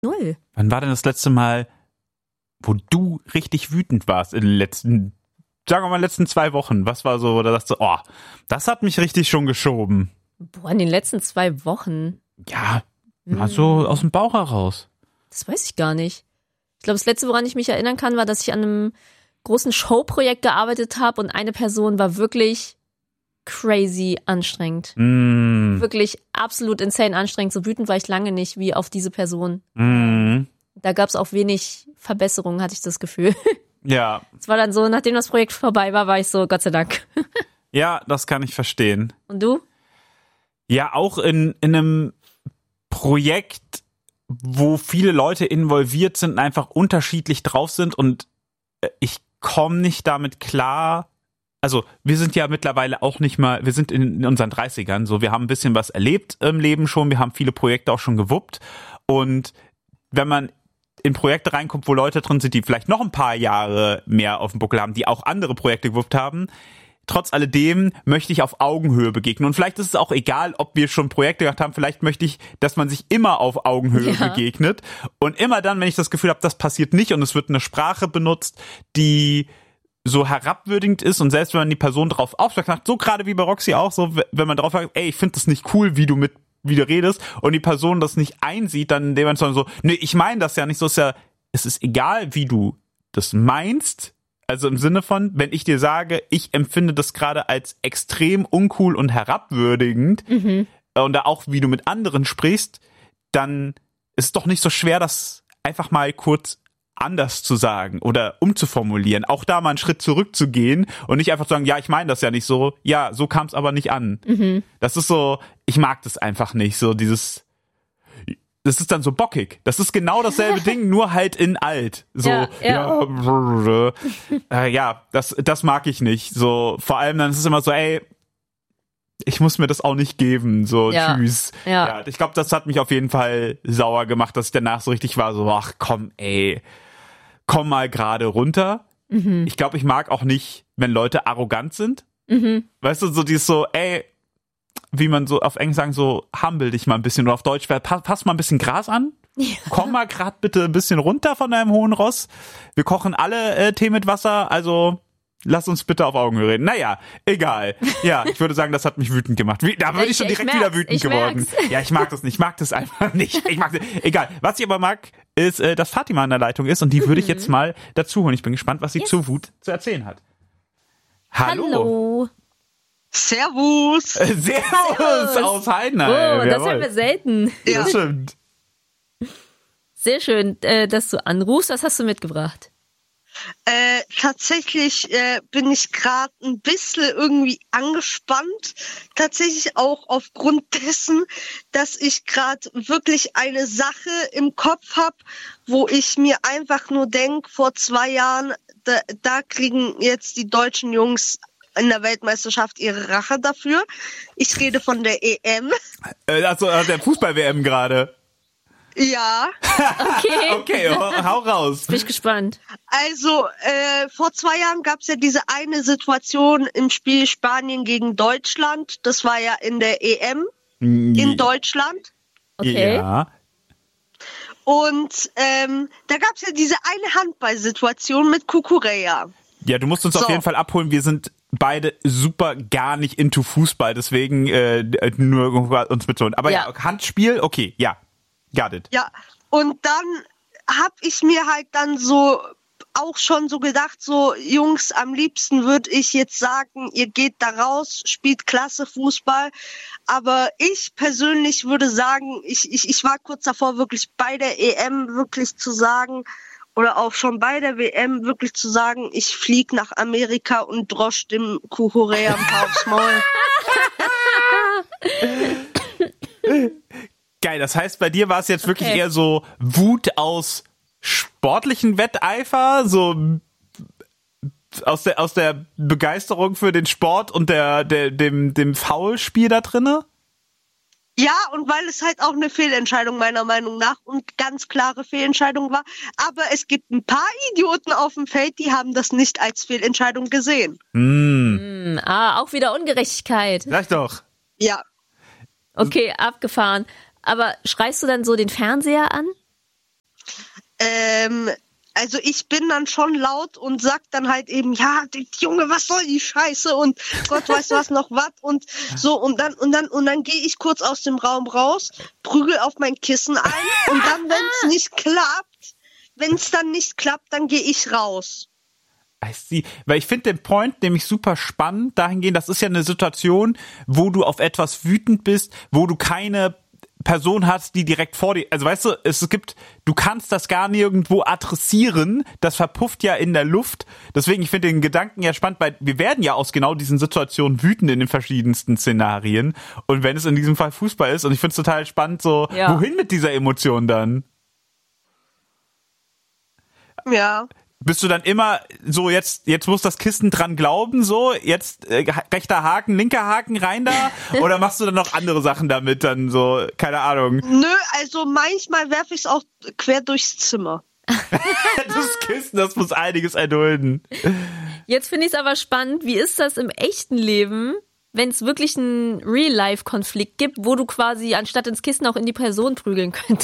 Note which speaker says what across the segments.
Speaker 1: Null.
Speaker 2: Wann war denn das letzte Mal, wo du richtig wütend warst in den letzten, sagen wir mal, letzten 2 Wochen? Was war so, oder sagst du, oh, das hat mich richtig schon geschoben?
Speaker 1: Boah, in den letzten 2 Wochen.
Speaker 2: Ja, mal so aus dem Bauch heraus.
Speaker 1: Das weiß ich gar nicht. Ich glaube, das Letzte, woran ich mich erinnern kann, war, dass ich an einem großen Showprojekt gearbeitet habe und eine Person war wirklich crazy anstrengend. Wirklich absolut insane anstrengend. So wütend war ich lange nicht wie auf diese Person. Da gab es auch wenig Verbesserungen, hatte ich das Gefühl.
Speaker 2: Ja.
Speaker 1: Es war dann so, nachdem das Projekt vorbei war, war ich so, Gott sei Dank.
Speaker 2: Ja, das kann ich verstehen.
Speaker 1: Und du?
Speaker 2: Ja, auch in einem Projekt, wo viele Leute involviert sind und einfach unterschiedlich drauf sind und ich komme nicht damit klar. Also wir sind ja mittlerweile auch nicht mal, wir sind in unseren 30ern, so wir haben ein bisschen was erlebt im Leben schon, wir haben viele Projekte auch schon gewuppt und wenn man in Projekte reinkommt, wo Leute drin sind, die vielleicht noch ein paar Jahre mehr auf dem Buckel haben, die auch andere Projekte gewuppt haben, trotz alledem möchte ich auf Augenhöhe begegnen. Und vielleicht ist es auch egal, ob wir schon Projekte gemacht haben. Vielleicht möchte ich, dass man sich immer auf Augenhöhe begegnet. Und immer dann, wenn ich das Gefühl habe, das passiert nicht und es wird eine Sprache benutzt, die so herabwürdigend ist und selbst wenn man die Person drauf aufmerksam macht, so gerade wie bei Roxy auch, so wenn man drauf sagt, ey, ich finde das nicht cool, wie du redest und die Person das nicht einsieht, dann indem man so, nee, ich meine das ja nicht, so ist ja, es ist egal, wie du das meinst. Also im Sinne von, wenn ich dir sage, ich empfinde das gerade als extrem uncool und herabwürdigend und da auch, wie du mit anderen sprichst, dann ist es doch nicht so schwer, das einfach mal kurz anders zu sagen oder umzuformulieren. Auch da mal einen Schritt zurückzugehen und nicht einfach zu sagen, ja, ich meine das ja nicht so. Ja, so kam es aber nicht an. Das ist so, ich mag das einfach nicht, so dieses... Das ist dann so bockig. Das ist genau dasselbe Ding, nur halt in alt. So, das mag ich nicht. So, vor allem dann ist es immer so, ey, ich muss mir das auch nicht geben. So, tschüss. Ja, ich glaube, das hat mich auf jeden Fall sauer gemacht, dass ich danach so richtig war, so, ach komm, ey, komm mal gerade runter. Ich glaube, ich mag auch nicht, wenn Leute arrogant sind. Weißt du, so dieses so, ey, wie man so auf Englisch sagen, so humble dich mal ein bisschen oder auf Deutsch, pass mal ein bisschen Gras an. Ja. Komm mal grad bitte ein bisschen runter von deinem hohen Ross. Wir kochen alle Tee mit Wasser, also lass uns bitte auf Augenhöhe reden. Naja, egal. Ja, ich würde sagen, das hat mich wütend gemacht. Da bin ich schon direkt wieder wütend geworden. Ja, ich mag das nicht. Ich mag das einfach nicht. Egal. Was ich aber mag, ist, dass Fatima an der Leitung ist und die würde ich jetzt mal dazu holen. Ich bin gespannt, was sie zur Wut zu erzählen hat. Hallo.
Speaker 3: Servus.
Speaker 2: Servus aus Heidenheim.
Speaker 1: Oh, das haben wir selten.
Speaker 2: Ja. Das stimmt.
Speaker 1: Sehr schön, dass du anrufst. Was hast du mitgebracht?
Speaker 3: Tatsächlich bin ich gerade ein bisschen irgendwie angespannt. Tatsächlich auch aufgrund dessen, dass ich gerade wirklich eine Sache im Kopf habe, wo ich mir einfach nur denke, vor 2 Jahren, da kriegen jetzt die deutschen Jungs in der Weltmeisterschaft ihre Rache dafür. Ich rede von der EM.
Speaker 2: Also der Fußball-WM gerade.
Speaker 3: Ja.
Speaker 2: Okay, hau raus.
Speaker 1: Bin ich gespannt.
Speaker 3: Also, vor 2 Jahren gab es ja diese eine Situation im Spiel Spanien gegen Deutschland. Das war ja in der EM in Deutschland.
Speaker 1: Okay.
Speaker 2: Ja.
Speaker 3: Und da gab es ja diese eine Handball-Situation mit Cucurella.
Speaker 2: Ja, du musst uns auf jeden Fall abholen. Wir sind beide super gar nicht into Fußball, deswegen nur uns mitzuholen. Aber ja, Handspiel, okay, ja. Got it. Ja,
Speaker 3: und dann hab ich mir halt dann so auch schon so gedacht, so Jungs, am liebsten würde ich jetzt sagen, ihr geht da raus, spielt klasse Fußball. Aber ich persönlich würde sagen, ich war kurz davor, wirklich bei der EM wirklich zu sagen, oder auch schon bei der WM wirklich zu sagen, ich flieg nach Amerika und drosch dem Cucurella ein paar aufs Maul.
Speaker 2: Geil, das heißt, bei dir war es jetzt wirklich eher so Wut aus sportlichen Wetteifer, so aus der Begeisterung für den Sport und dem Foulspiel da drinne?
Speaker 3: Ja, und weil es halt auch eine Fehlentscheidung meiner Meinung nach und ganz klare Fehlentscheidung war. Aber es gibt ein paar Idioten auf dem Feld, die haben das nicht als Fehlentscheidung gesehen.
Speaker 1: Auch wieder Ungerechtigkeit.
Speaker 2: Sag doch.
Speaker 3: Ja.
Speaker 1: Okay, abgefahren. Aber schreist du dann so den Fernseher an?
Speaker 3: Also ich bin dann schon laut und sag dann halt eben, ja, Junge, was soll die Scheiße und Gott weiß was noch was und so und dann gehe ich kurz aus dem Raum raus, prügel auf mein Kissen ein und dann, wenn es dann nicht klappt, dann gehe ich raus.
Speaker 2: Weil ich finde den Point nämlich super spannend dahingehend, das ist ja eine Situation, wo du auf etwas wütend bist, wo du keine Person hast, die direkt vor dir, also weißt du, du kannst das gar nirgendwo adressieren, das verpufft ja in der Luft, deswegen, ich finde den Gedanken ja spannend, weil wir werden ja aus genau diesen Situationen wütend in den verschiedensten Szenarien und wenn es in diesem Fall Fußball ist und ich finde es total spannend, so, wohin mit dieser Emotion dann?
Speaker 3: Ja.
Speaker 2: Bist du dann immer so, jetzt muss das Kissen dran glauben, so, jetzt rechter Haken, linker Haken rein da? Oder machst du dann noch andere Sachen damit, dann so, keine Ahnung?
Speaker 3: Nö, also manchmal werfe ich es auch quer durchs Zimmer.
Speaker 2: Das Kissen, das muss einiges erdulden.
Speaker 1: Jetzt finde ich es aber spannend, wie ist das im echten Leben, wenn es wirklich einen Real-Life-Konflikt gibt, wo du quasi anstatt ins Kissen auch in die Person prügeln könntest?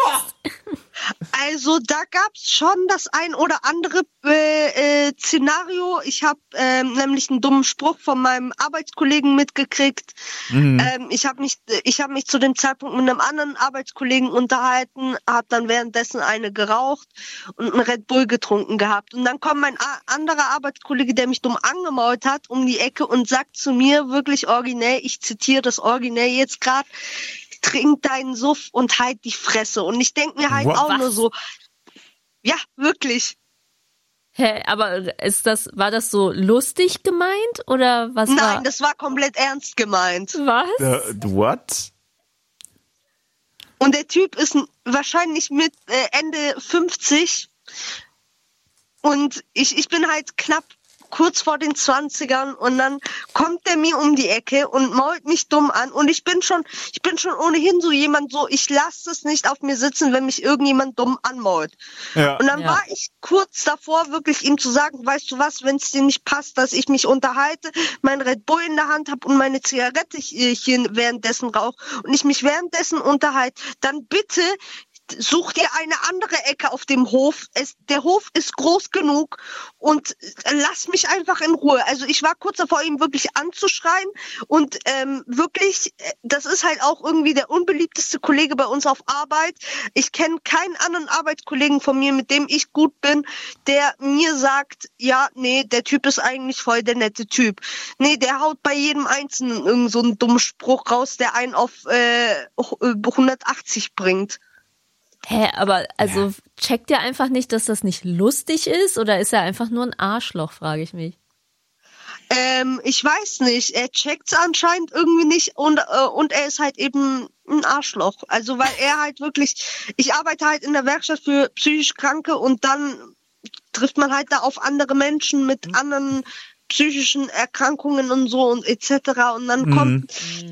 Speaker 3: Also da gab's schon das ein oder andere Szenario. Ich habe nämlich einen dummen Spruch von meinem Arbeitskollegen mitgekriegt. Ich habe mich zu dem Zeitpunkt mit einem anderen Arbeitskollegen unterhalten, habe dann währenddessen eine geraucht und einen Red Bull getrunken gehabt. Und dann kommt mein anderer Arbeitskollege, der mich dumm angemault hat, um die Ecke und sagt zu mir wirklich originell, ich zitiere das originell jetzt gerade, trink deinen Suff und halt die Fresse. Und ich denke mir halt nur so, ja, wirklich.
Speaker 1: Hä, aber war das so lustig gemeint oder was?
Speaker 3: Nein, das war komplett ernst gemeint.
Speaker 1: Was?
Speaker 2: What?
Speaker 3: Und der Typ ist wahrscheinlich mit Ende 50 und ich bin halt knapp kurz vor den 20ern und dann kommt der mir um die Ecke und mault mich dumm an und ich bin schon ohnehin so jemand so, ich lasse es nicht auf mir sitzen, wenn mich irgendjemand dumm anmault. Ja. Und dann war ich kurz davor, wirklich ihm zu sagen, weißt du was, wenn es dir nicht passt, dass ich mich unterhalte, mein Red Bull in der Hand habe und meine Zigarette hier währenddessen rauche und ich mich währenddessen unterhalte, dann bitte such dir eine andere Ecke auf dem Hof. Der Hof ist groß genug und lass mich einfach in Ruhe. Also ich war kurz davor, ihn wirklich anzuschreien und wirklich, das ist halt auch irgendwie der unbeliebteste Kollege bei uns auf Arbeit. Ich kenne keinen anderen Arbeitskollegen von mir, mit dem ich gut bin, der mir sagt, ja, nee, der Typ ist eigentlich voll der nette Typ. Nee, der haut bei jedem Einzelnen irgend so einen dummen Spruch raus, der einen auf 180 bringt.
Speaker 1: Hä, aber also checkt ihr einfach nicht, dass das nicht lustig ist oder ist er einfach nur ein Arschloch, frage ich mich.
Speaker 3: Ich weiß nicht, er checkt's anscheinend irgendwie nicht und er ist halt eben ein Arschloch. Also weil er halt wirklich, ich arbeite halt in der Werkstatt für psychisch Kranke und dann trifft man halt da auf andere Menschen mit anderen psychischen Erkrankungen und so und etc. Und dann kommt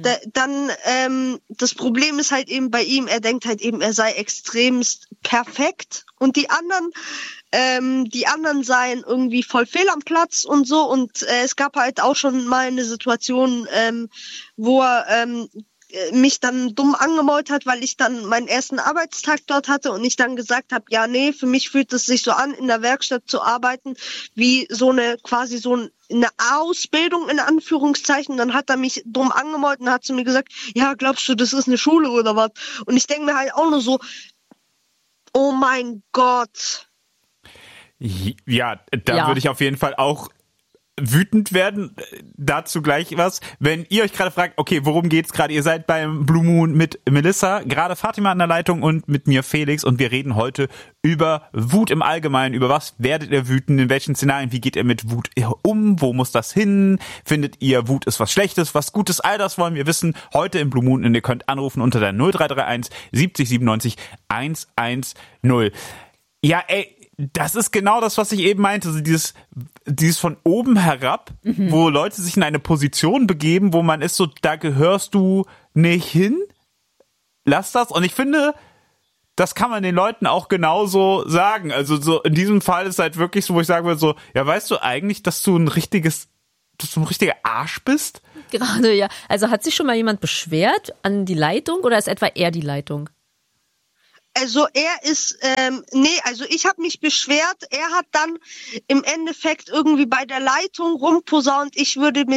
Speaker 3: das Problem ist halt eben bei ihm, er denkt halt eben, er sei extremst perfekt und die anderen seien irgendwie voll fehl am Platz und so und es gab halt auch schon mal eine Situation, wo er mich dann dumm angemault hat, weil ich dann meinen ersten Arbeitstag dort hatte und ich dann gesagt habe, ja, nee, für mich fühlt es sich so an, in der Werkstatt zu arbeiten, wie so eine Ausbildung in Anführungszeichen. Dann hat er mich dumm angemault und hat zu mir gesagt, ja, glaubst du, das ist eine Schule oder was? Und ich denke mir halt auch nur so, oh mein Gott.
Speaker 2: Ja, da würde ich auf jeden Fall auch wütend werden. Dazu gleich was. Wenn ihr euch gerade fragt, okay, worum geht's gerade? Ihr seid beim Blue Moon mit Melissa, gerade Fatima an der Leitung und mit mir Felix und wir reden heute über Wut im Allgemeinen. Über was werdet ihr wütend? In welchen Szenarien? Wie geht ihr mit Wut um? Wo muss das hin? Findet ihr, Wut ist was Schlechtes, was Gutes? All das wollen wir wissen heute im Blue Moon und ihr könnt anrufen unter der 0331 70 97 110. Ja, ey, das ist genau das, was ich eben meinte, so dieses von oben herab, wo Leute sich in eine Position begeben, wo man ist so, da gehörst du nicht hin, lass das. Und ich finde, das kann man den Leuten auch genauso sagen. Also so in diesem Fall ist halt wirklich so, wo ich sagen würde so, ja, weißt du eigentlich, dass du ein richtiger Arsch bist?
Speaker 1: Gerade, ja. Also hat sich schon mal jemand beschwert an die Leitung oder ist etwa er die Leitung?
Speaker 3: Also er ist, also ich habe mich beschwert. Er hat dann im Endeffekt irgendwie bei der Leitung rumposaunt, ich würde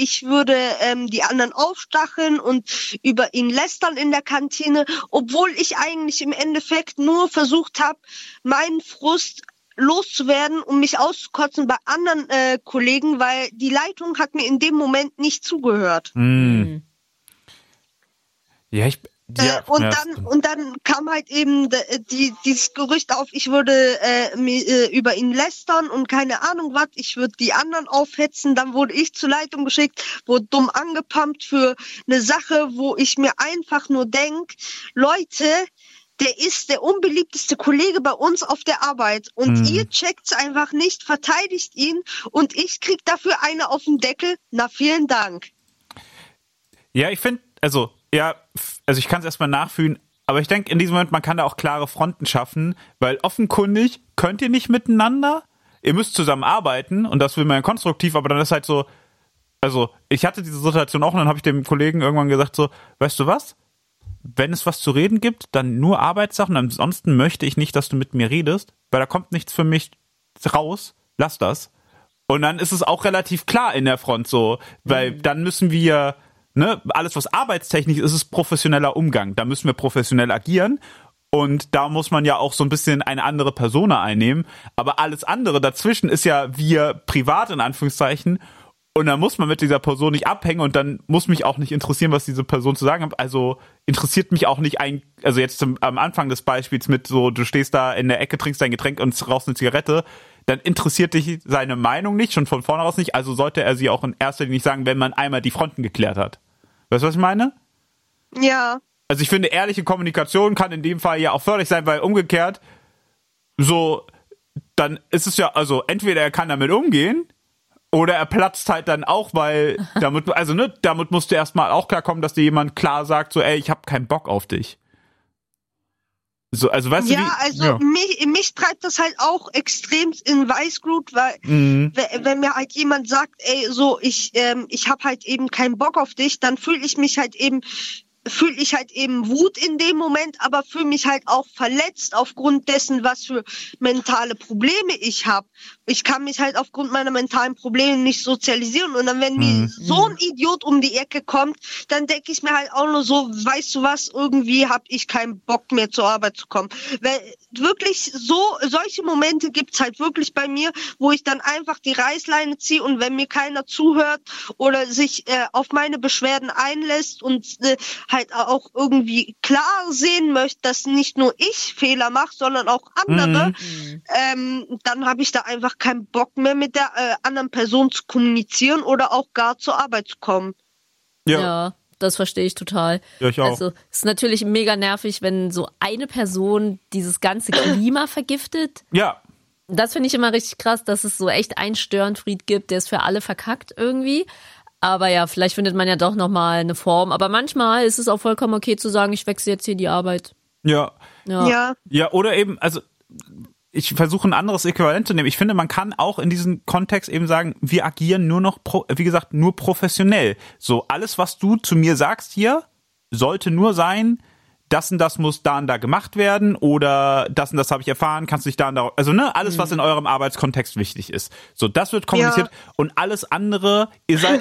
Speaker 3: die anderen aufstacheln und über ihn lästern in der Kantine, obwohl ich eigentlich im Endeffekt nur versucht habe, meinen Frust loszuwerden, um mich auszukotzen bei anderen Kollegen, weil die Leitung hat mir in dem Moment nicht zugehört.
Speaker 2: Mhm. Ja,
Speaker 3: und dann kam halt eben dieses Gerücht auf, ich würde über ihn lästern und keine Ahnung was, ich würde die anderen aufhetzen. Dann wurde ich zur Leitung geschickt, wurde dumm angepumpt für eine Sache, wo ich mir einfach nur denk, Leute, der ist der unbeliebteste Kollege bei uns auf der Arbeit und ihr checkt's einfach nicht, verteidigt ihn und ich krieg dafür eine auf den Deckel. Na, vielen Dank.
Speaker 2: Ja, ich finde, also ich kann es erstmal nachfühlen, aber ich denke in diesem Moment, man kann da auch klare Fronten schaffen, weil offenkundig könnt ihr nicht miteinander, ihr müsst zusammen arbeiten und das will man ja konstruktiv, aber dann ist halt so, also ich hatte diese Situation auch und dann habe ich dem Kollegen irgendwann gesagt so, weißt du was, wenn es was zu reden gibt, dann nur Arbeitssachen, ansonsten möchte ich nicht, dass du mit mir redest, weil da kommt nichts für mich raus, lass das. Und dann ist es auch relativ klar in der Front so, weil dann müssen wir alles, was arbeitstechnisch ist, ist professioneller Umgang. Da müssen wir professionell agieren und da muss man ja auch so ein bisschen eine andere Persona einnehmen. Aber alles andere dazwischen ist ja wir privat in Anführungszeichen und dann muss man mit dieser Person nicht abhängen und dann muss mich auch nicht interessieren, was diese Person zu sagen hat. Also interessiert mich auch nicht also jetzt am Anfang des Beispiels mit so, du stehst da in der Ecke, trinkst dein Getränk und rauchst eine Zigarette, dann interessiert dich seine Meinung nicht, schon von vornherein nicht. Also sollte er sie auch in erster Linie nicht sagen, wenn man einmal die Fronten geklärt hat. Weißt du, was ich meine?
Speaker 3: Ja.
Speaker 2: Also ich finde, ehrliche Kommunikation kann in dem Fall ja auch förderlich sein, weil umgekehrt so, dann ist es ja, also entweder er kann damit umgehen oder er platzt halt dann auch, weil damit musst du erstmal auch klarkommen, dass dir jemand klar sagt, so, ey, ich hab keinen Bock auf dich. So, also weißt du wie?
Speaker 3: Mich treibt das halt auch extrem in Weißglut, weil wenn mir halt jemand sagt, ey, so ich hab halt eben keinen Bock auf dich, dann fühle ich halt eben Wut in dem Moment, aber fühle mich halt auch verletzt aufgrund dessen, was für mentale Probleme ich habe. Ich kann mich halt aufgrund meiner mentalen Probleme nicht sozialisieren und dann, wenn mir so ein Idiot um die Ecke kommt, dann denke ich mir halt auch nur so, weißt du was, irgendwie habe ich keinen Bock mehr zur Arbeit zu kommen. Weil wirklich solche Momente gibt's halt wirklich bei mir, wo ich dann einfach die Reißleine ziehe und wenn mir keiner zuhört oder sich auf meine Beschwerden einlässt und halt auch irgendwie klar sehen möchte, dass nicht nur ich Fehler mache, sondern auch andere, dann habe ich da einfach keinen Bock mehr mit der anderen Person zu kommunizieren oder auch gar zur Arbeit zu kommen.
Speaker 1: Ja, das verstehe ich total.
Speaker 2: Ja, ich auch.
Speaker 1: Also es ist natürlich mega nervig, wenn so eine Person dieses ganze Klima vergiftet.
Speaker 2: Ja.
Speaker 1: Das finde ich immer richtig krass, dass es so echt einen Störenfried gibt, der ist für alle verkackt irgendwie. Aber ja, vielleicht findet man ja doch nochmal eine Form. Aber manchmal ist es auch vollkommen okay zu sagen, ich wechsle jetzt hier die Arbeit.
Speaker 2: Ja. Ja, oder eben, also ich versuche ein anderes Äquivalent zu nehmen. Ich finde, man kann auch in diesem Kontext eben sagen, wir agieren nur noch, wie gesagt, nur professionell. So, alles, was du zu mir sagst hier, sollte nur sein, das und das muss da und da gemacht werden oder das und das habe ich erfahren, kannst du dich da und da, also alles, was in eurem Arbeitskontext wichtig ist. So, das wird kommuniziert und alles andere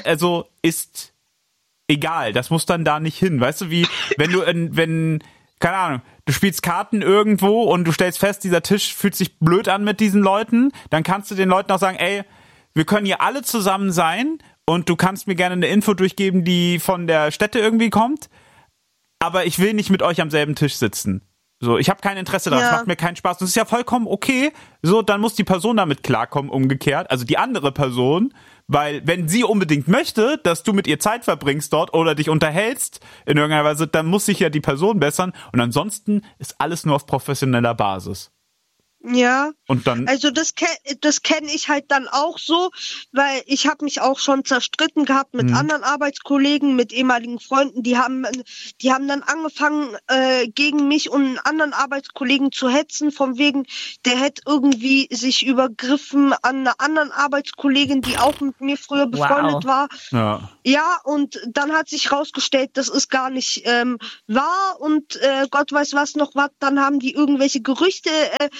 Speaker 2: ist egal. Das muss dann da nicht hin. Weißt du, wie, wenn keine Ahnung, du spielst Karten irgendwo und du stellst fest, dieser Tisch fühlt sich blöd an mit diesen Leuten, dann kannst du den Leuten auch sagen, ey, wir können hier alle zusammen sein und du kannst mir gerne eine Info durchgeben, die von der Stätte irgendwie kommt, aber ich will nicht mit euch am selben Tisch sitzen. So, ich habe kein Interesse daran, es macht mir keinen Spaß. Das ist ja vollkommen okay. So, dann muss die Person damit klarkommen, umgekehrt. Also die andere Person, weil wenn sie unbedingt möchte, dass du mit ihr Zeit verbringst dort oder dich unterhältst in irgendeiner Weise, dann muss sich ja die Person bessern. Und ansonsten ist alles nur auf professioneller Basis.
Speaker 3: Ja,
Speaker 2: Und dann,
Speaker 3: also das kenne ich halt dann auch so, weil ich habe mich auch schon zerstritten gehabt mit anderen Arbeitskollegen, mit ehemaligen Freunden, die haben dann angefangen gegen mich und einen anderen Arbeitskollegen zu hetzen, von wegen, der hätte irgendwie sich übergriffen an einer anderen Arbeitskollegin, die auch mit mir früher befreundet war.
Speaker 2: ja.
Speaker 3: Ja, und dann hat sich rausgestellt, das ist gar nicht wahr und Gott weiß was noch was. Dann haben die irgendwelche Gerüchte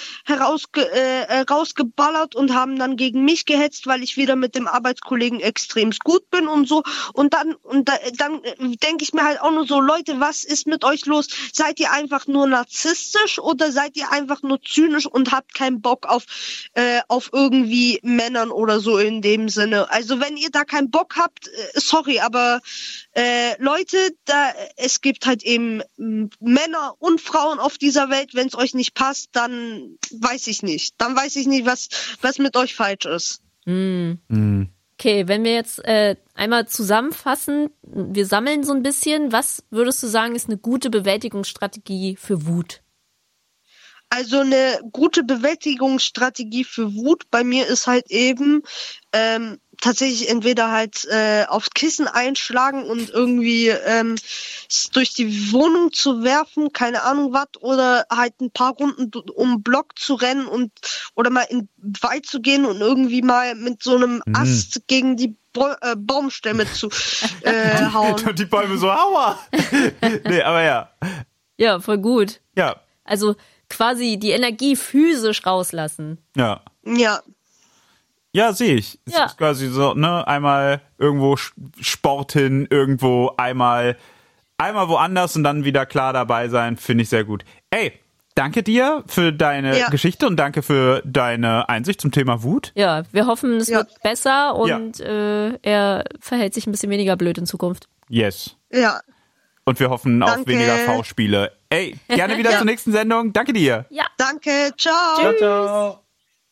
Speaker 3: rausgeballert und haben dann gegen mich gehetzt, weil ich wieder mit dem Arbeitskollegen extremst gut bin und so. Und dann denke ich mir halt auch nur so, Leute, was ist mit euch los? Seid ihr einfach nur narzisstisch oder seid ihr einfach nur zynisch und habt keinen Bock auf irgendwie Männern oder so in dem Sinne? Also wenn ihr da keinen Bock habt, sorry, aber Leute, es gibt halt eben Männer und Frauen auf dieser Welt. Wenn es euch nicht passt, dann weiß ich nicht. Dann weiß ich nicht, was mit euch falsch ist.
Speaker 1: Okay, wenn wir jetzt einmal zusammenfassen, wir sammeln so ein bisschen. Was würdest du sagen, ist eine gute Bewältigungsstrategie für Wut?
Speaker 3: Also eine gute Bewältigungsstrategie für Wut bei mir ist halt eben tatsächlich entweder halt aufs Kissen einschlagen und irgendwie es durch die Wohnung zu werfen, keine Ahnung was, oder halt ein paar Runden um den Block zu rennen oder mal in den Wald zu gehen und irgendwie mal mit so einem Ast gegen die Baumstämme zu hauen.
Speaker 2: Und die Bäume so, aua! Nee, aber ja.
Speaker 1: Ja, voll gut.
Speaker 2: Ja.
Speaker 1: Also quasi die Energie physisch rauslassen.
Speaker 2: Ja.
Speaker 3: Ja.
Speaker 2: Ja, sehe ich. Es ist quasi so, ne, einmal irgendwo Sport hin, irgendwo einmal woanders und dann wieder klar dabei sein, finde ich sehr gut. Ey, danke dir für deine Geschichte und danke für deine Einsicht zum Thema Wut.
Speaker 1: Ja, wir hoffen, es wird besser und er verhält sich ein bisschen weniger blöd in Zukunft.
Speaker 2: Yes.
Speaker 3: Ja.
Speaker 2: Und wir hoffen auf weniger V-Spiele. Ey, gerne wieder zur nächsten Sendung. Danke dir.
Speaker 1: Ja.
Speaker 3: Danke, ciao.
Speaker 2: Ciao, ciao.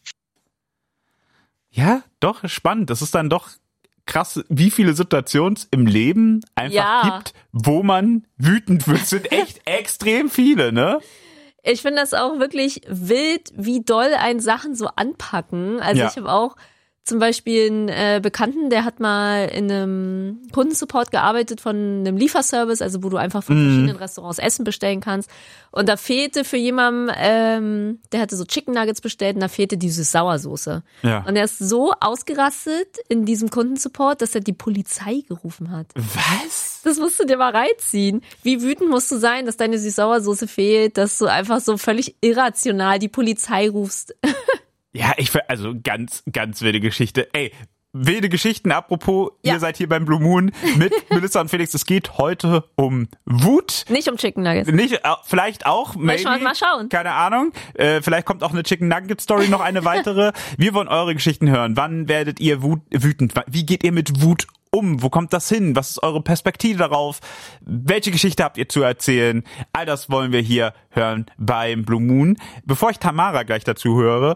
Speaker 2: Ja, doch, spannend. Das ist dann doch krass, wie viele Situationen im Leben einfach gibt, wo man wütend wird. Es sind echt extrem viele, ne?
Speaker 1: Ich finde das auch wirklich wild, wie doll einen Sachen so anpacken. Also ich habe auch zum Beispiel einen Bekannten, der hat mal in einem Kundensupport gearbeitet von einem Lieferservice, also wo du einfach von verschiedenen Restaurants Essen bestellen kannst. Und da fehlte für jemanden, der hatte so Chicken Nuggets bestellt und da fehlte diese Sauersoße. Ja. Und er ist so ausgerastet in diesem Kundensupport, dass er die Polizei gerufen hat.
Speaker 2: Was?
Speaker 1: Das musst du dir mal reinziehen. Wie wütend musst du sein, dass deine Süß-Sauersoße fehlt, dass du einfach so völlig irrational die Polizei rufst.
Speaker 2: Ja, also ganz, ganz wilde Geschichte. Ey, wilde Geschichten, apropos, ihr seid hier beim Blue Moon mit Melissa und Felix. Es geht heute um Wut.
Speaker 1: Nicht um Chicken Nuggets.
Speaker 2: Nicht, vielleicht auch, maybe.
Speaker 1: Mal schauen.
Speaker 2: Keine Ahnung. Vielleicht kommt auch eine Chicken Nugget Story, noch eine weitere. Wir wollen eure Geschichten hören. Wann werdet ihr wütend? Wie geht ihr mit Wut um? Wo kommt das hin? Was ist eure Perspektive darauf? Welche Geschichte habt ihr zu erzählen? All das wollen wir hier hören beim Blue Moon. Bevor ich Tamara gleich dazu hole,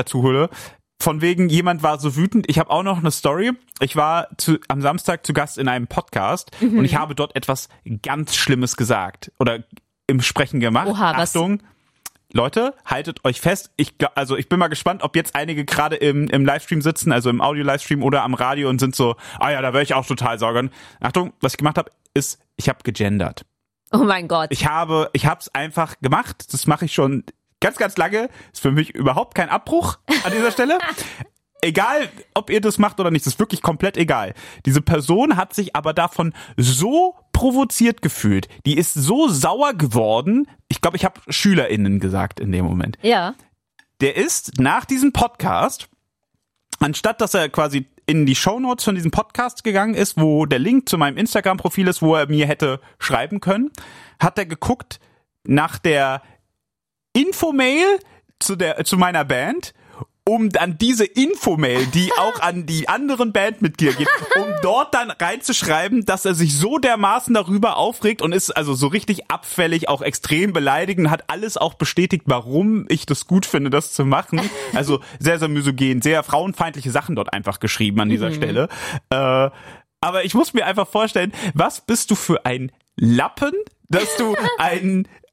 Speaker 2: von wegen, jemand war so wütend. Ich habe auch noch eine Story. Ich war am Samstag zu Gast in einem Podcast und ich habe dort etwas ganz Schlimmes gesagt oder im Sprechen gemacht.
Speaker 1: Oha,
Speaker 2: Achtung, Leute, haltet euch fest. Ich bin mal gespannt, ob jetzt einige gerade im Livestream sitzen, also im Audio-Livestream oder am Radio und sind so, da wäre ich auch total saugen. Achtung, was ich gemacht habe, ist, ich habe gegendert.
Speaker 1: Oh mein Gott.
Speaker 2: Ich hab's einfach gemacht. Das mache ich schon ganz, ganz lange. Ist für mich überhaupt kein Abbruch an dieser Stelle. Egal, ob ihr das macht oder nicht, das ist wirklich komplett egal. Diese Person hat sich aber davon so provoziert gefühlt. Die ist so sauer geworden. Ich glaube, ich habe SchülerInnen gesagt in dem Moment.
Speaker 1: Ja.
Speaker 2: Der ist nach diesem Podcast, anstatt dass er quasi in die Shownotes von diesem Podcast gegangen ist, wo der Link zu meinem Instagram-Profil ist, wo er mir hätte schreiben können, hat er geguckt nach der Infomail zu meiner Band, um dann diese Infomail, die auch an die anderen Bandmitglieder geht, um dort dann reinzuschreiben, dass er sich so dermaßen darüber aufregt und ist also so richtig abfällig, auch extrem beleidigend, hat alles auch bestätigt, warum ich das gut finde, das zu machen. Also sehr, sehr misogen, sehr frauenfeindliche Sachen dort einfach geschrieben an dieser Stelle. Aber ich muss mir einfach vorstellen, was bist du für ein Lappen, dass du einen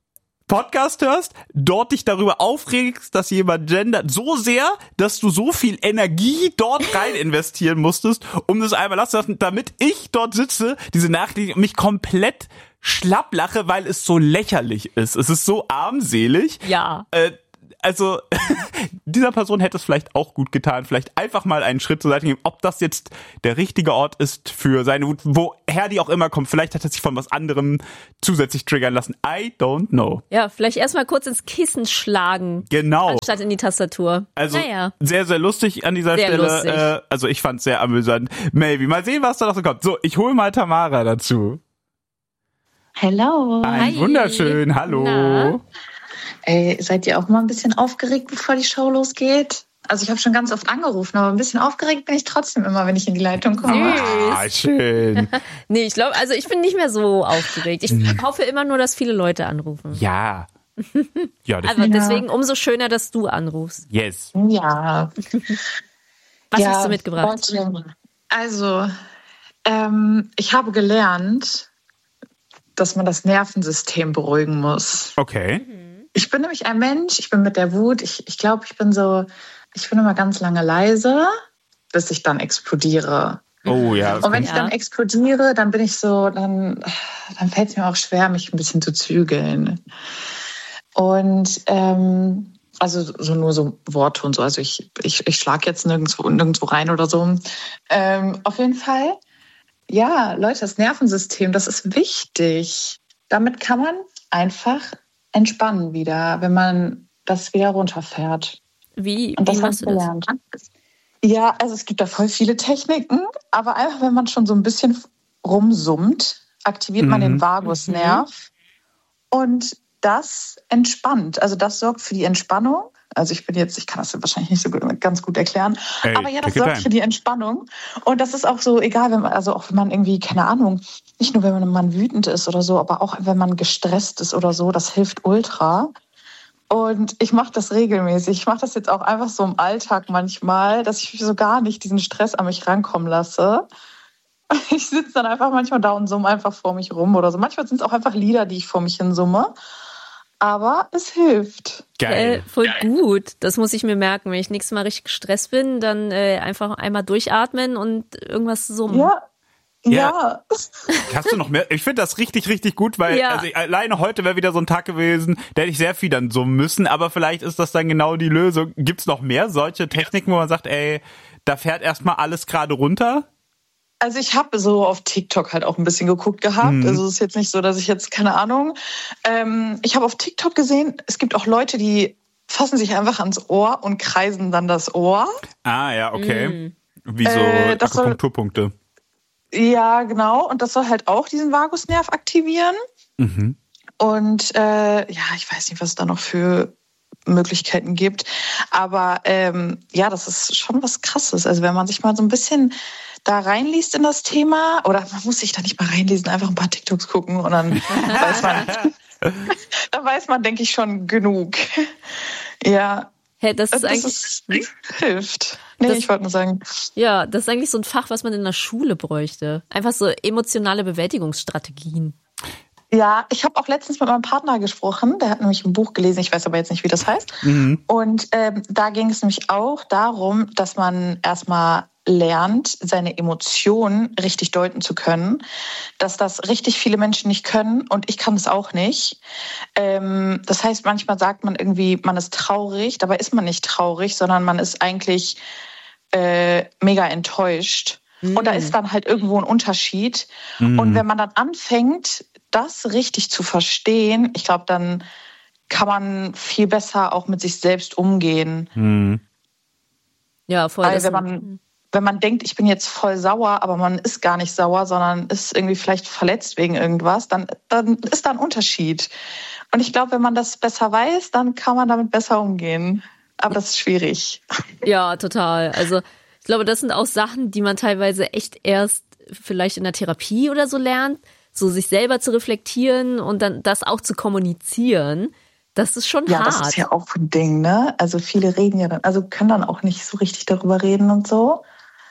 Speaker 2: Podcast hörst, dort dich darüber aufregst, dass jemand gendert, so sehr, dass du so viel Energie dort rein investieren musstest, um das einmal lassen zu lassen, damit ich dort sitze, diese Nachricht mich komplett schlapp lache, weil es so lächerlich ist. Es ist so armselig.
Speaker 1: Ja.
Speaker 2: Also, dieser Person hätte es vielleicht auch gut getan, vielleicht einfach mal einen Schritt zur Seite geben, ob das jetzt der richtige Ort ist für seine Wut, woher die auch immer kommt. Vielleicht hat er sich von was anderem zusätzlich triggern lassen. I don't know.
Speaker 1: Ja, vielleicht erstmal kurz ins Kissen schlagen.
Speaker 2: Genau.
Speaker 1: Anstatt in die Tastatur.
Speaker 2: Also, sehr, sehr lustig an dieser
Speaker 1: sehr
Speaker 2: Stelle.
Speaker 1: Lustig.
Speaker 2: Also, ich fand's sehr amüsant. Maybe. Mal sehen, was da noch so kommt. So, ich hole mal Tamara dazu.
Speaker 4: Hello.
Speaker 2: Ein wunderschön. Hallo.
Speaker 1: Na?
Speaker 4: Ey, seid ihr auch mal ein bisschen aufgeregt, bevor die Show losgeht? Also ich habe schon ganz oft angerufen, aber ein bisschen aufgeregt bin ich trotzdem immer, wenn ich in die Leitung komme.
Speaker 2: Ah, schön.
Speaker 1: Nee, ich glaube, also ich bin nicht mehr so aufgeregt. Ich hoffe immer nur, dass viele Leute anrufen.
Speaker 2: Ja. Ja, das
Speaker 1: Aber deswegen umso schöner, dass du anrufst.
Speaker 2: yes.
Speaker 4: Ja.
Speaker 1: Was hast du mitgebracht?
Speaker 4: Also, ich habe gelernt, dass man das Nervensystem beruhigen muss.
Speaker 2: Okay.
Speaker 4: Ich bin nämlich ein Mensch, ich bin mit der Wut, ich glaube, ich bin immer ganz lange leise, bis ich dann explodiere.
Speaker 2: Oh ja.
Speaker 4: Und wenn ich dann explodiere, dann bin ich so, dann fällt es mir auch schwer, mich ein bisschen zu zügeln. Und also so nur so Worte und so, also ich schlage jetzt nirgendwo rein oder so. Auf jeden Fall, ja, Leute, das Nervensystem, das ist wichtig. Damit kann man einfach entspannen wieder, wenn man das wieder runterfährt.
Speaker 1: Wie
Speaker 4: machst du das? Gelernt. Ja, also es gibt da voll viele Techniken, aber einfach, wenn man schon so ein bisschen rumsummt, aktiviert man den Vagusnerv und das entspannt. Also das sorgt für die Entspannung. Also ich kann das wahrscheinlich nicht so ganz gut erklären, aber ja, das sorgt für die Entspannung. Und das ist auch so, egal, wenn man irgendwie, keine Ahnung, nicht nur wenn man wütend ist oder so, aber auch wenn man gestresst ist oder so, das hilft ultra. Und ich mache das regelmäßig. Ich mache das jetzt auch einfach so im Alltag manchmal, dass ich so gar nicht diesen Stress an mich rankommen lasse. Ich sitze dann einfach manchmal da und summe einfach vor mich rum oder so. Manchmal sind es auch einfach Lieder, die ich vor mich hin summe. Aber es hilft.
Speaker 2: Geil.
Speaker 1: Voll gut. Das muss ich mir merken. Wenn ich nächstes Mal richtig gestresst bin, dann einfach einmal durchatmen und irgendwas summen.
Speaker 4: Ja.
Speaker 2: Hast du noch mehr? Ich finde das richtig, richtig gut, weil also alleine heute wäre wieder so ein Tag gewesen, da hätte ich sehr viel dann summen müssen, aber vielleicht ist das dann genau die Lösung. Gibt's noch mehr solche Techniken, wo man sagt, ey, da fährt erstmal alles gerade runter?
Speaker 4: Also ich habe so auf TikTok halt auch ein bisschen geguckt gehabt. Also es ist jetzt nicht so, dass ich jetzt, keine Ahnung. Ich habe auf TikTok gesehen, es gibt auch Leute, die fassen sich einfach ans Ohr und kreisen dann das Ohr.
Speaker 2: Ah ja, okay. Wie so Akupunkturpunkte.
Speaker 4: Ja, genau. Und das soll halt auch diesen Vagusnerv aktivieren. Und ich weiß nicht, was es da noch für Möglichkeiten gibt. Aber das ist schon was Krasses. Also wenn man sich mal so ein bisschen da reinliest in das Thema, oder man muss sich da nicht mal reinlesen, einfach ein paar TikToks gucken und dann weiß man, denke ich, schon genug. Ja.
Speaker 1: Hey, das ist eigentlich
Speaker 4: hilft. Nee, ich wollte nur sagen.
Speaker 1: Ja, das ist eigentlich so ein Fach, was man in der Schule bräuchte. Einfach so emotionale Bewältigungsstrategien.
Speaker 4: Ja, ich habe auch letztens mit meinem Partner gesprochen, der hat nämlich ein Buch gelesen, ich weiß aber jetzt nicht, wie das heißt. Und da ging es nämlich auch darum, dass man erstmal lernt, seine Emotionen richtig deuten zu können, dass das richtig viele Menschen nicht können und ich kann es auch nicht. Das heißt, manchmal sagt man irgendwie, man ist traurig, dabei ist man nicht traurig, sondern man ist eigentlich mega enttäuscht. Und da ist dann halt irgendwo ein Unterschied. Und wenn man dann anfängt, das richtig zu verstehen, ich glaube, dann kann man viel besser auch mit sich selbst umgehen.
Speaker 1: Ja, voll.
Speaker 4: Weil wenn man denkt, ich bin jetzt voll sauer, aber man ist gar nicht sauer, sondern ist irgendwie vielleicht verletzt wegen irgendwas, dann ist da ein Unterschied. Und ich glaube, wenn man das besser weiß, dann kann man damit besser umgehen. Aber das ist schwierig.
Speaker 1: Ja, total. Also ich glaube, das sind auch Sachen, die man teilweise echt erst vielleicht in der Therapie oder so lernt, so sich selber zu reflektieren und dann das auch zu kommunizieren. Das ist schon hart.
Speaker 4: Ja, das ist ja auch ein Ding, ne? Also viele reden ja dann, also können dann auch nicht so richtig darüber reden und so.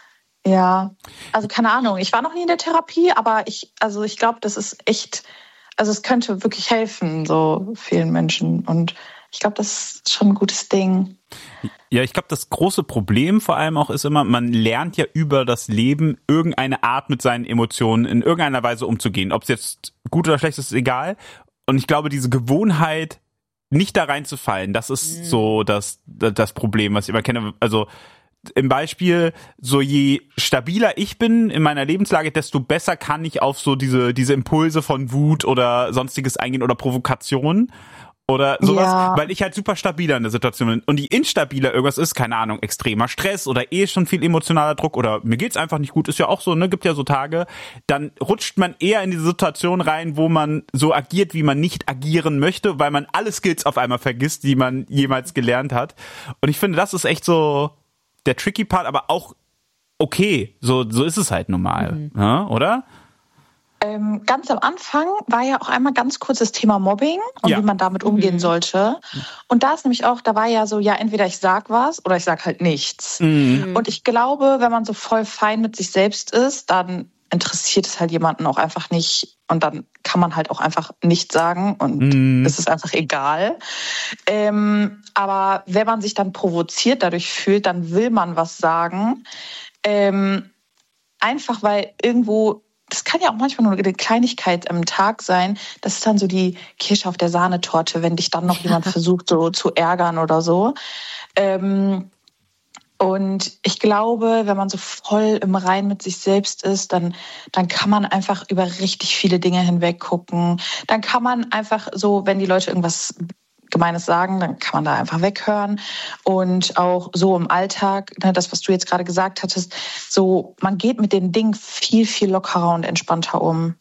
Speaker 4: Ja, also keine Ahnung. Ich war noch nie in der Therapie, aber ich glaube, das ist echt, also es könnte wirklich helfen, so vielen Menschen. Und ich glaube, das ist schon ein gutes Ding.
Speaker 2: Ja, ich glaube, das große Problem vor allem auch ist immer, man lernt ja über das Leben irgendeine Art mit seinen Emotionen in irgendeiner Weise umzugehen. Ob es jetzt gut oder schlecht ist, ist egal. Und ich glaube, diese Gewohnheit, nicht da reinzufallen, das ist so das Problem, was ich immer kenne. Also im Beispiel, so je stabiler ich bin in meiner Lebenslage, desto besser kann ich auf so diese Impulse von Wut oder sonstiges eingehen oder Provokationen oder sowas, weil ich halt super stabiler in der Situation bin. Und je instabiler irgendwas ist, keine Ahnung, extremer Stress oder schon viel emotionaler Druck oder mir geht's einfach nicht gut, ist ja auch so, ne, gibt ja so Tage, dann rutscht man eher in diese Situation rein, wo man so agiert, wie man nicht agieren möchte, weil man alle Skills auf einmal vergisst, die man jemals gelernt hat. Und ich finde, das ist echt so der tricky Part, aber auch okay, so ist es halt normal, ja, oder?
Speaker 4: Ganz am Anfang war ja auch einmal ganz kurz das Thema Mobbing und wie man damit umgehen sollte. Und da ist nämlich auch, da war ja so, ja, entweder ich sag was oder ich sag halt nichts. Und ich glaube, wenn man so voll fein mit sich selbst ist, dann interessiert es halt jemanden auch einfach nicht. Und dann kann man halt auch einfach nichts sagen und es ist einfach egal. Aber wenn man sich dann provoziert dadurch fühlt, dann will man was sagen. Einfach weil irgendwo, das kann ja auch manchmal nur eine Kleinigkeit am Tag sein. Das ist dann so die Kirsche auf der Sahnetorte, wenn dich dann noch jemand versucht, so zu ärgern oder so. Und ich glaube, wenn man so voll im Reinen mit sich selbst ist, dann kann man einfach über richtig viele Dinge hinweg gucken. Dann kann man einfach so, wenn die Leute irgendwas Gemeines sagen, dann kann man da einfach weghören. Und auch so im Alltag, ne, das, was du jetzt gerade gesagt hattest, so, man geht mit den Dingen viel, viel lockerer und entspannter um.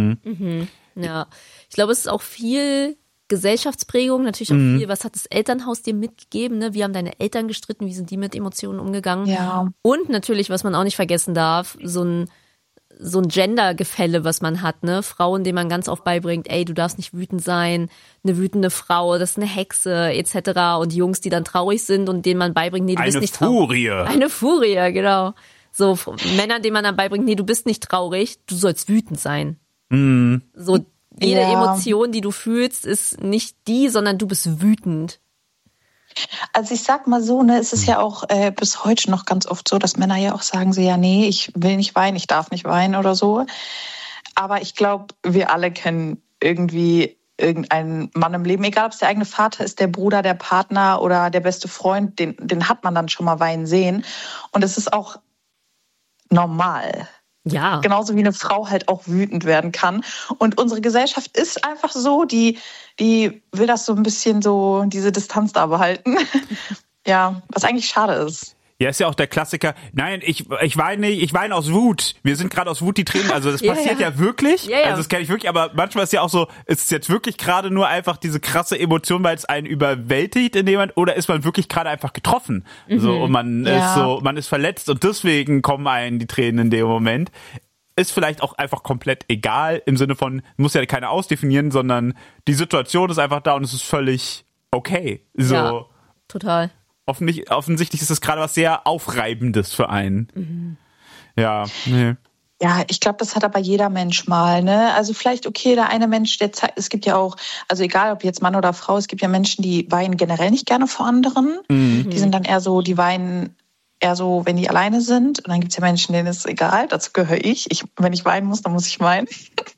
Speaker 1: Ja, ich glaube, es ist auch viel Gesellschaftsprägung, natürlich auch viel, was hat das Elternhaus dir mitgegeben, ne? Wie haben deine Eltern gestritten, wie sind die mit Emotionen umgegangen?
Speaker 4: Ja.
Speaker 1: Und natürlich, was man auch nicht vergessen darf, so ein Gender-Gefälle, was man hat, ne? Frauen, denen man ganz oft beibringt, ey, du darfst nicht wütend sein, eine wütende Frau, das ist eine Hexe, etc. Und Jungs, die dann traurig sind und denen man beibringt, nee, du bist nicht traurig. Eine Furie, genau. So Männer, denen man dann beibringt, nee, du bist nicht traurig, du sollst wütend sein. So jede Emotion, die du fühlst, ist nicht die, sondern du bist wütend.
Speaker 4: Also ich sag mal so, ne, es ist ja auch bis heute noch ganz oft so, dass Männer ja auch sagen, so, ja, nee, ich will nicht weinen, ich darf nicht weinen oder so. Aber ich glaube, wir alle kennen irgendwie irgendeinen Mann im Leben, egal ob es der eigene Vater ist, der Bruder, der Partner oder der beste Freund, den hat man dann schon mal weinen sehen. Und es ist auch normal.
Speaker 1: Ja.
Speaker 4: Genauso wie eine Frau halt auch wütend werden kann. Und unsere Gesellschaft ist einfach so, die will das so ein bisschen so, diese Distanz da behalten. Ja, was eigentlich schade ist.
Speaker 2: Ja, ist ja auch der Klassiker. Nein, ich weine nicht, ich weine aus Wut. Wir sind gerade aus Wut die Tränen. Also das passiert ja wirklich.
Speaker 1: Ja.
Speaker 2: Also das kenne ich wirklich. Aber manchmal ist ja auch so, ist es jetzt wirklich gerade nur einfach diese krasse Emotion, weil es einen überwältigt in dem Moment, oder ist man wirklich gerade einfach getroffen? So, und man ist verletzt und deswegen kommen einen die Tränen in dem Moment. Ist vielleicht auch einfach komplett egal im Sinne von, muss ja keiner ausdefinieren, sondern die Situation ist einfach da und es ist völlig okay. So.
Speaker 1: Ja, total.
Speaker 2: Offensichtlich ist das gerade was sehr Aufreibendes für einen. Ja, nee.
Speaker 4: Ja, ich glaube, das hat aber jeder Mensch mal, ne? Also vielleicht, okay, der eine Mensch, der zeigt, es gibt ja auch, also egal ob jetzt Mann oder Frau, es gibt ja Menschen, die weinen generell nicht gerne vor anderen. Die sind dann eher so, die weinen eher so, wenn die alleine sind. Und dann gibt's ja Menschen, denen ist es egal, dazu gehöre ich. Wenn ich weinen muss, dann muss ich weinen.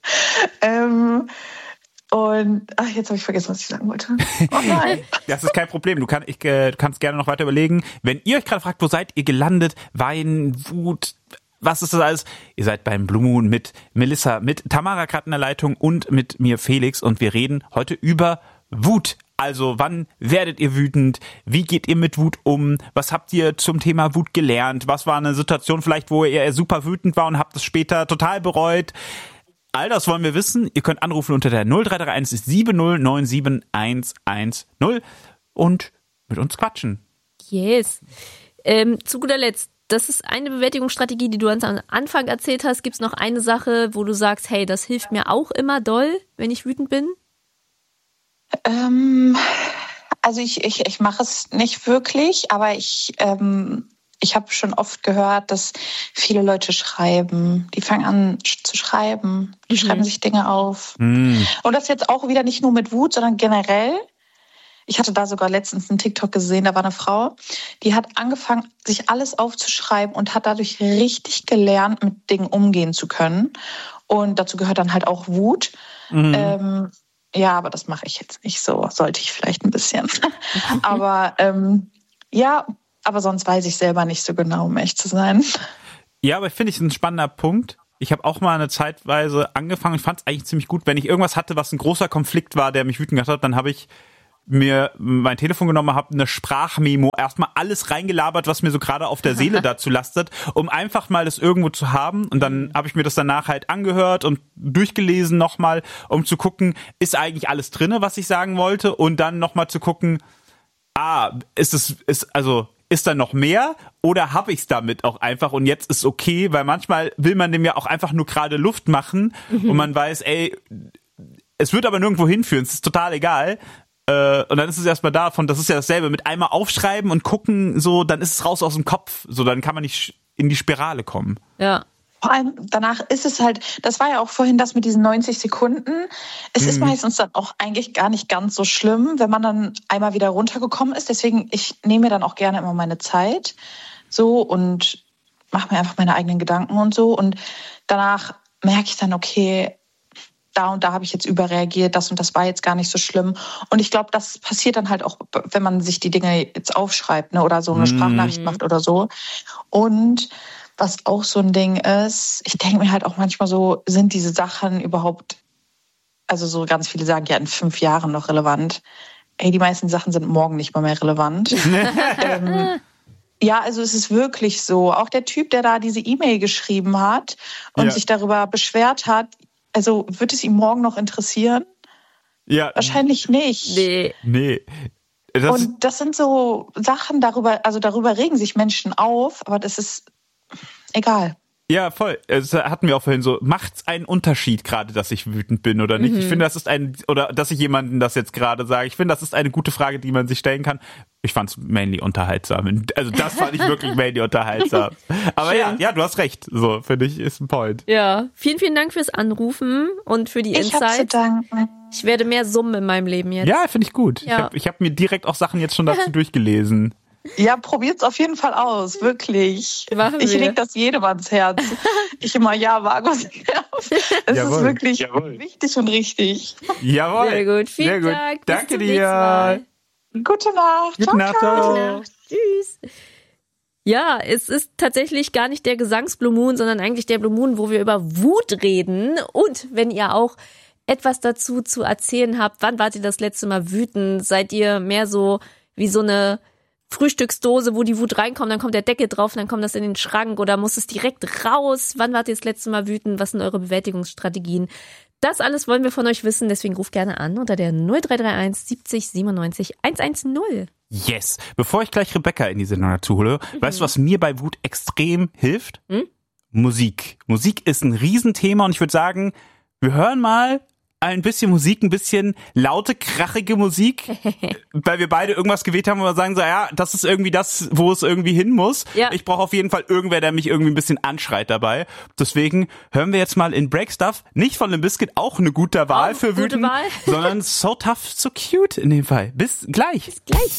Speaker 4: Und jetzt habe ich vergessen, was ich sagen wollte. Oh nein.
Speaker 2: Das ist kein Problem. Du kannst gerne noch weiter überlegen. Wenn ihr euch gerade fragt, wo seid ihr gelandet? Wein, Wut, was ist das alles? Ihr seid beim Blue Moon mit Melissa, mit Tamara gerade in der Leitung und mit mir Felix. Und wir reden heute über Wut. Also wann werdet ihr wütend? Wie geht ihr mit Wut um? Was habt ihr zum Thema Wut gelernt? Was war eine Situation vielleicht, wo ihr super wütend war und habt es später total bereut? All das wollen wir wissen. Ihr könnt anrufen unter der 0331 7097 110 und mit uns quatschen.
Speaker 1: Yes. Zu guter Letzt, das ist eine Bewältigungsstrategie, die du uns am Anfang erzählt hast. Gibt es noch eine Sache, wo du sagst, hey, das hilft mir auch immer doll, wenn ich wütend bin?
Speaker 4: Also ich mache es nicht wirklich, aber ich ich habe schon oft gehört, dass viele Leute schreiben. Die fangen an zu schreiben. Die schreiben sich Dinge auf. Und das jetzt auch wieder nicht nur mit Wut, sondern generell. Ich hatte da sogar letztens einen TikTok gesehen, da war eine Frau, die hat angefangen, sich alles aufzuschreiben und hat dadurch richtig gelernt, mit Dingen umgehen zu können. Und dazu gehört dann halt auch Wut. Ja, aber das mache ich jetzt nicht so. Sollte ich vielleicht ein bisschen. Aber ja, aber sonst weiß ich selber nicht so genau, um echt zu sein.
Speaker 2: Ja, aber finde ich ein spannender Punkt. Ich habe auch mal eine Zeitweise angefangen und fand es eigentlich ziemlich gut. Wenn ich irgendwas hatte, was ein großer Konflikt war, der mich wütend gemacht hat, dann habe ich mir mein Telefon genommen, habe eine Sprachmemo, erstmal alles reingelabert, was mir so gerade auf der Seele dazu lastet, um einfach mal das irgendwo zu haben. Und dann habe ich mir das danach halt angehört und durchgelesen nochmal, um zu gucken, ist eigentlich alles drinne, was ich sagen wollte? Und dann nochmal zu gucken, ist da noch mehr oder habe ich es damit auch einfach und jetzt ist okay, weil manchmal will man dem ja auch einfach nur gerade Luft machen und man weiß, ey, es wird aber nirgendwo hinführen, es ist total egal. Und dann ist es erstmal davon, das ist ja dasselbe, mit einmal aufschreiben und gucken, so, dann ist es raus aus dem Kopf, so, dann kann man nicht in die Spirale kommen.
Speaker 1: Ja.
Speaker 4: Vor allem danach ist es halt, das war ja auch vorhin das mit diesen 90 Sekunden. Es ist meistens dann auch eigentlich gar nicht ganz so schlimm, wenn man dann einmal wieder runtergekommen ist. Deswegen, ich nehme mir dann auch gerne immer meine Zeit so und mache mir einfach meine eigenen Gedanken und so. Und danach merke ich dann, okay, da und da habe ich jetzt überreagiert, das und das war jetzt gar nicht so schlimm. Und ich glaube, das passiert dann halt auch, wenn man sich die Dinge jetzt aufschreibt, ne, oder so eine Sprachnachricht macht oder so. Und was auch so ein Ding ist, ich denke mir halt auch manchmal so, sind diese Sachen überhaupt, also so ganz viele sagen ja in 5 Jahren noch relevant. Ey, die meisten Sachen sind morgen nicht mal mehr relevant. Ja, also es ist wirklich so. Auch der Typ, der da diese E-Mail geschrieben hat und sich darüber beschwert hat, also wird es ihm morgen noch interessieren? Ja. Wahrscheinlich nicht.
Speaker 2: Nee.
Speaker 4: Und das sind so Sachen, darüber regen sich Menschen auf, aber das ist egal.
Speaker 2: Ja, voll. Es hatten wir auch vorhin so, macht's einen Unterschied gerade, dass ich wütend bin oder nicht? Ich finde, das ist oder dass ich jemandem das jetzt gerade sage, ich finde, das ist eine gute Frage, die man sich stellen kann. Ich fand's mainly unterhaltsam. Also das fand ich wirklich mainly unterhaltsam. Aber ja, du hast recht. So, finde ich, ist ein Point.
Speaker 1: Ja, vielen, vielen Dank fürs Anrufen und für die Insights.
Speaker 4: Ich hab zu danken.
Speaker 1: Ich werde mehr summen in meinem Leben jetzt.
Speaker 2: Ja, finde ich gut.
Speaker 1: Ja.
Speaker 2: Ich hab mir direkt auch Sachen jetzt schon dazu durchgelesen.
Speaker 4: Ja, probiert's auf jeden Fall aus, wirklich. Ich leg das jedem ans Herz. Ich immer, Vagus. Es ist wirklich wichtig und richtig.
Speaker 2: Jawohl.
Speaker 1: Sehr gut, vielen Dank.
Speaker 2: Danke dir.
Speaker 4: Gute Nacht.
Speaker 2: Gute Nacht.
Speaker 1: Gute Nacht. Tschüss. Ja, es ist tatsächlich gar nicht der Gesangs-Blue Moon, sondern eigentlich der Blue Moon, wo wir über Wut reden. Und wenn ihr auch etwas dazu zu erzählen habt, wann wart ihr das letzte Mal wütend? Seid ihr mehr so wie so eine Frühstücksdose, wo die Wut reinkommt, dann kommt der Deckel drauf, dann kommt das in den Schrank oder muss es direkt raus? Wann wart ihr das letzte Mal wütend? Was sind eure Bewältigungsstrategien? Das alles wollen wir von euch wissen, deswegen ruft gerne an unter der 0331 70 97 110.
Speaker 2: Yes. Bevor ich gleich Rebecca in die Sendung dazu hole, weißt du, was mir bei Wut extrem hilft? Musik. Musik ist ein Riesenthema und ich würde sagen, wir hören mal ein bisschen Musik, ein bisschen laute, krachige Musik, weil wir beide irgendwas gewählt haben, wo wir sagen so, ja, das ist irgendwie das, wo es irgendwie hin muss. Ja. Ich brauche auf jeden Fall irgendwer, der mich irgendwie ein bisschen anschreit dabei. Deswegen hören wir jetzt mal in Break Stuff, nicht von Limp Bizkit, auch eine gute Wahl für Wütend, sondern So Tough, So Cute in dem Fall. Bis gleich.
Speaker 1: Bis gleich.